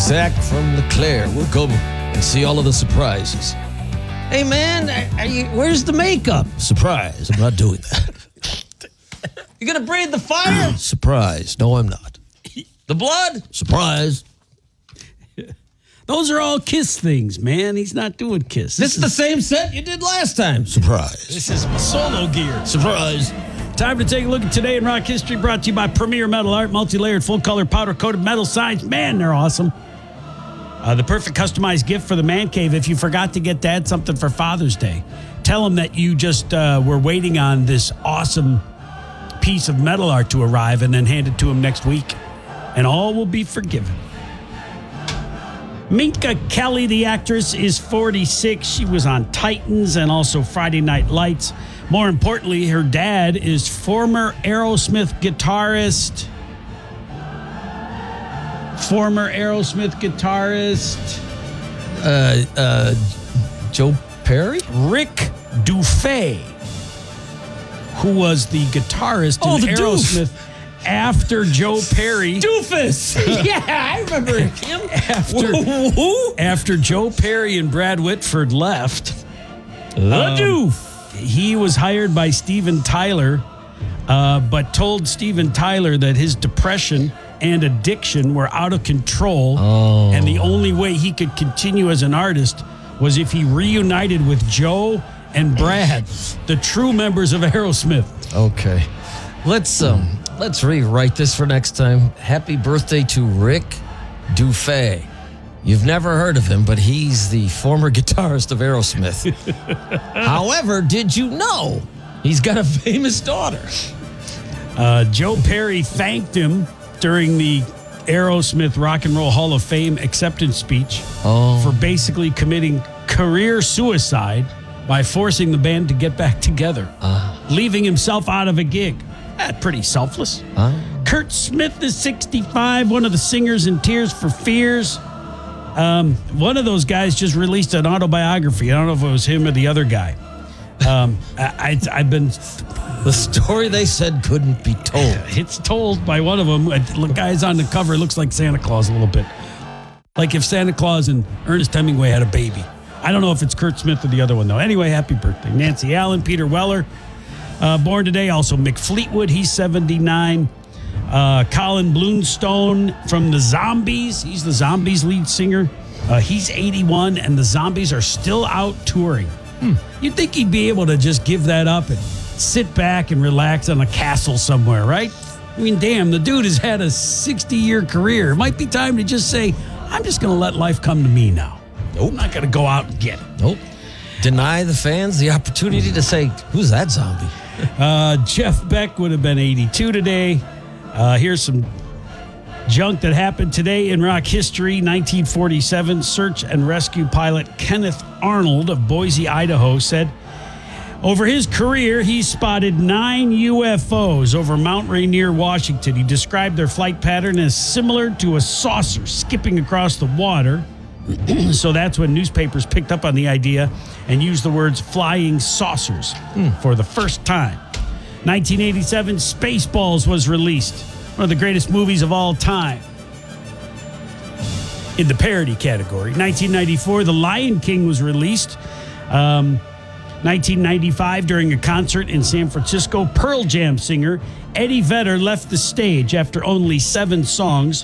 Zach from LeClaire will come and see all of the surprises. Hey, man, where's the makeup? Surprise, I'm not doing that. You gonna breathe the fire? Surprise, no, I'm not. The blood? Surprise. Those are all Kiss things, man. He's not doing Kiss. This is the same set you did last time. Surprise. This is solo gear. Surprise. Time to take a look at Today in Rock History, brought to you by Premier Metal Art, multi-layered, full-color, powder-coated metal signs. Man, they're awesome. The perfect customized gift for the man cave if you forgot to get Dad something for Father's Day. Tell him that you just were waiting on this awesome piece of metal art to arrive and then hand it to him next week, and all will be forgiven. Minka Kelly, the actress, is 46. She was on Titans and also Friday Night Lights. More importantly, her dad is former Aerosmith guitarist. Joe Perry? Rick Dufay, who was the guitarist in Aerosmith after Joe Perry. Doofus! Yeah, I remember him. After Joe Perry and Brad Whitford left, he was hired by Steven Tyler, but told Steven Tyler that his depression and addiction were out of control, and the only way he could continue as an artist was if he reunited with Joe and Brad, the true members of Aerosmith. Okay. Let's rewrite this for next time. Happy birthday to Rick Dufay. You've never heard of him, but he's the former guitarist of Aerosmith. However, did you know he's got a famous daughter? Joe Perry thanked him during the Aerosmith Rock and Roll Hall of Fame acceptance speech for basically committing career suicide by forcing the band to get back together, leaving himself out of a gig. Pretty selfless. Kurt Smith is 65, one of the singers in Tears for Fears. One of those guys just released an autobiography. I don't know if it was him or the other guy. The story they said couldn't be told. It's told by one of them. The guy's on the cover. It looks like Santa Claus a little bit. Like if Santa Claus and Ernest Hemingway had a baby. I don't know if it's Kurt Smith or the other one, though. Anyway, happy birthday. Nancy Allen, Peter Weller. Born today, also Mick Fleetwood, he's 79. Colin Blunstone from the Zombies, he's the Zombies lead singer. He's 81, and the Zombies are still out touring. You'd think he'd be able to just give that up and sit back and relax on a castle somewhere, right? I mean, damn, the dude has had a 60-year career. It might be time to just say, I'm just going to let life come to me now. Nope. I'm not going to go out and get it. Nope. Deny the fans the opportunity to say, who's that zombie? Jeff Beck would have been 82 today. Here's some junk that happened today in rock history. 1947, search and rescue pilot Kenneth Arnold of Boise, Idaho, said over his career, he spotted 9 UFOs over Mount Rainier, Washington. He described their flight pattern as similar to a saucer skipping across the water. So that's when newspapers picked up on the idea and used the words flying saucers for the first time. 1987, Spaceballs was released. One of the greatest movies of all time. In the parody category. 1994, The Lion King was released. 1995, during a concert in San Francisco, Pearl Jam singer Eddie Vedder left the stage after only 7 songs